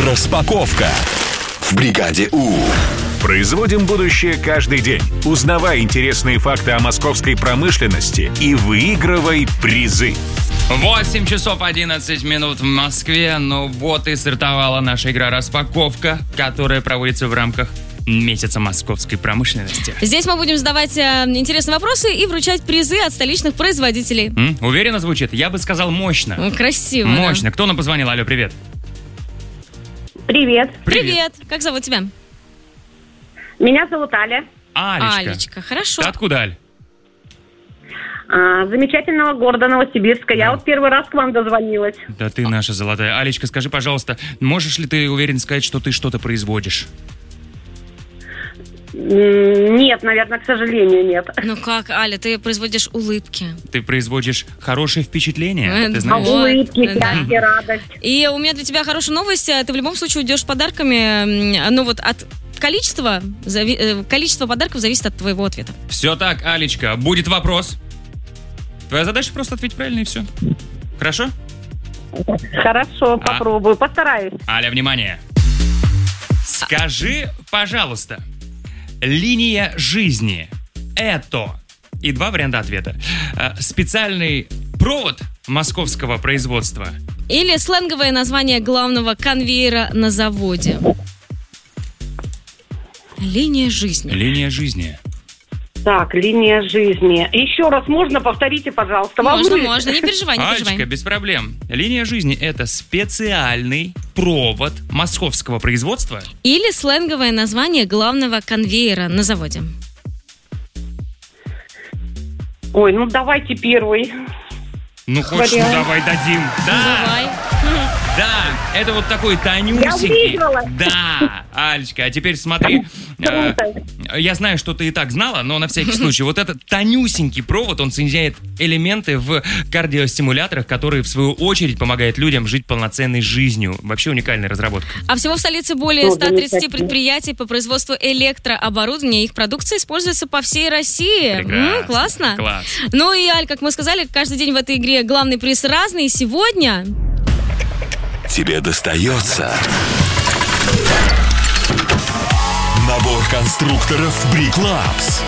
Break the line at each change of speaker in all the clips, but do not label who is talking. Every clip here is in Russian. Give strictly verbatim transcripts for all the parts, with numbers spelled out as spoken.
Распаковка в бригаде У.
Производим будущее каждый день. Узнавай интересные факты о московской промышленности и выигрывай призы.
восемь часов одиннадцать минут в Москве. Ну вот и стартовала наша игра «Распаковка», которая проводится в рамках месяца московской промышленности.
Здесь мы будем задавать э, интересные вопросы и вручать призы от столичных производителей.
М? Уверенно звучит? Я бы сказал мощно.
Красиво.
Мощно.
Да.
Кто нам позвонил? Алло, привет.
Привет.
Привет. Привет. Как зовут тебя?
Меня зовут Аля.
Алечка.
Алечка, хорошо.
Ты откуда, Аль?
А, замечательного города Новосибирска. Я вот первый раз к вам дозвонилась.
Да ты наша золотая. Алечка, скажи, пожалуйста, можешь ли ты уверенно сказать, что ты что-то производишь?
Нет, наверное, к сожалению, нет.
Ну как, Аля, ты производишь улыбки.
Ты производишь хорошие впечатления,
Э,
ты знаешь?
вот.
Улыбки,
Да.
счастье, радость.
И у меня для тебя хорошая новость. Ты в любом случае уйдешь с подарками. м, Ну вот от количества, зави- э, количество подарков зависит от твоего ответа.
Все так, Алечка, будет вопрос. Твоя задача просто ответить правильно и все. Хорошо?
Хорошо,
А?
попробую, постараюсь.
Аля, внимание. Скажи, пожалуйста, линия жизни – это... И два варианта ответа. Э, Специальный провод московского производства.
Или сленговое название главного конвейера на заводе. Линия жизни.
Линия жизни.
Так, линия жизни. Еще раз, можно повторите, пожалуйста?
Можно,
Волнуюсь.
можно, не переживай, не
Алечка,
переживай.
без проблем. Линия жизни – это специальный провод московского производства.
Или сленговое название главного конвейера на заводе.
Ой, ну давайте первый.
Ну, хочешь, ну
Вариант.
давай дадим. Да,
Давай.
да, это вот такой
Я
тонюсенький.
выиграла.
Да, Алечка, а теперь смотри. э, Я знаю, что ты и так знала, но на всякий случай. Вот этот тонюсенький провод, он соединяет элементы в кардиостимуляторах, которые, в свою очередь, помогают людям жить полноценной жизнью. Вообще уникальная разработка.
А всего в столице более
Ну,
ста тридцати
замечательно.
предприятий по производству электрооборудования. Их продукция используется по всей России.
Прекрасно.
М, классно.
Класс.
Ну и, Аль, как мы сказали, каждый день в этой игре главный приз разный. И сегодня...
Тебе достается набор конструкторов Бриклабс.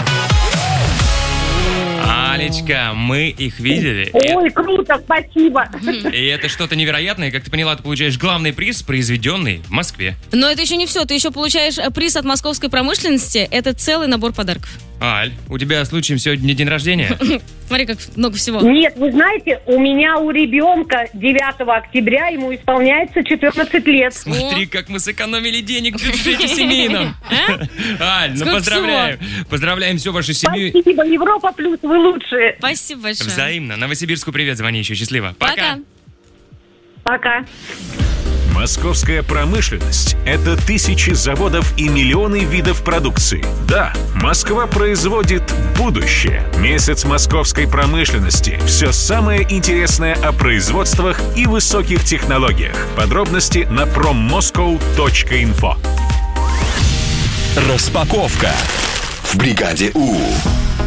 Алечка, мы их видели. И-
Ой, круто, спасибо.
И это что-то невероятное. Как ты поняла, ты получаешь главный приз, произведенный в Москве.
Но это еще не все. Ты еще получаешь э, приз от московской промышленности. Это целый набор подарков.
Аль, у тебя случаем сегодня день рождения?
Смотри, как много всего.
Нет, вы знаете, у меня у ребенка девятого октября, ему исполняется четырнадцать лет.
Смотри, как мы сэкономили денег в бюджете семейном. Аль, ну
Сколько
поздравляем. Поздравляем всю вашу семью.
Спасибо, Европа плюс, вы лучшие.
Спасибо большое.
Взаимно. Новосибирску привет, звони еще. Счастливо.
Пока.
Пока.
Московская промышленность – это тысячи заводов и миллионы видов продукции. Да, Москва производит будущее. Месяц московской промышленности. Все самое интересное о производствах и высоких технологиях. Подробности на проммоскоу точка инфо.
Распаковка в бригаде У.